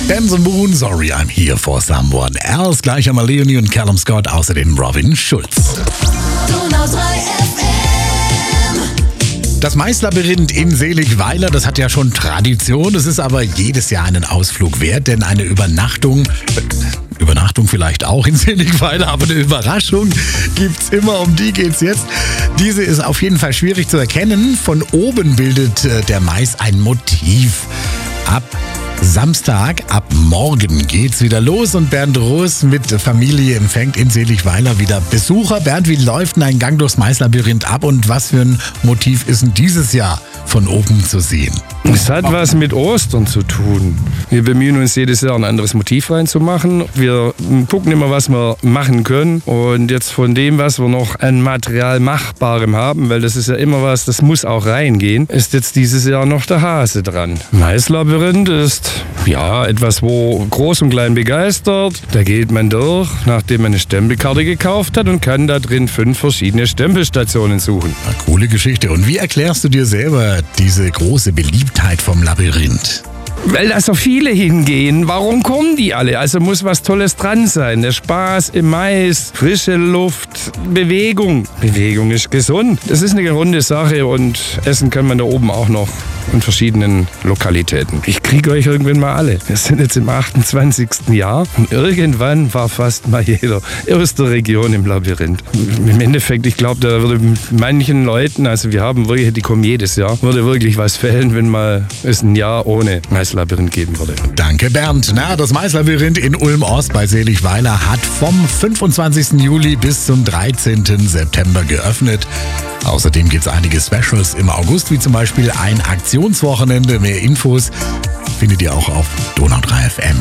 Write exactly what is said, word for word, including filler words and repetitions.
Benson Boone, Sorry I'm Here for Someone Else. Gleich einmal Leonie und Callum Scott, außerdem Robin Schulz. Donau drei F M. Das Maislabyrinth in Seligweiler, das hat ja schon Tradition. Es ist aber jedes Jahr einen Ausflug wert, denn eine Übernachtung... Übernachtung vielleicht auch in Seligweiler, aber eine Überraschung gibt's immer, um die geht's jetzt. Diese ist auf jeden Fall schwierig zu erkennen. Von oben bildet äh, der Mais ein Motiv. Ab Samstag, ab morgen geht's wieder los und Bernd Roos mit Familie empfängt in Seligweiler wieder Besucher. Bernd, wie läuft denn ein Gang durchs Maislabyrinth ab und was für ein Motiv ist denn dieses Jahr von oben zu sehen? Es hat was mit Ostern zu tun. Wir bemühen uns jedes Jahr ein anderes Motiv reinzumachen. Wir gucken immer, was wir machen können. Und jetzt von dem, was wir noch an Material Machbarem haben, weil das ist ja immer was, das muss auch reingehen, ist jetzt dieses Jahr noch der Hase dran. Maislabyrinth ist ja etwas, wo groß und klein begeistert. Da geht man durch, nachdem man eine Stempelkarte gekauft hat und kann da drin fünf verschiedene Stempelstationen suchen. Eine coole Geschichte. Und wie erklärst du dir selber diese große Beliebtheit vom Labyrinth? Weil da so viele hingehen. Warum kommen die alle? Also muss was Tolles dran sein. Der Spaß im Mais, frische Luft, Bewegung. Bewegung ist gesund. Das ist eine runde Sache und essen kann man da oben auch noch in verschiedenen Lokalitäten. Ich kriege euch irgendwann mal alle. Wir sind jetzt im achtundzwanzigsten Jahr und irgendwann war fast mal jeder aus der Region im Labyrinth. Im Endeffekt, ich glaube, da würde manchen Leuten, also wir haben wirklich, die kommen jedes Jahr, würde wirklich was fehlen, wenn mal es ein Jahr ohne Maislabyrinth geben würde. Danke, Bernd. Na, das Maislabyrinth in Ulm-Ost bei Seligweiler hat vom fünfundzwanzigsten Juli bis zum dreizehnten September geöffnet. Außerdem gibt es einige Specials im August, wie zum Beispiel ein Aktionswochenende. Mehr Infos findet ihr auch auf donau drei F M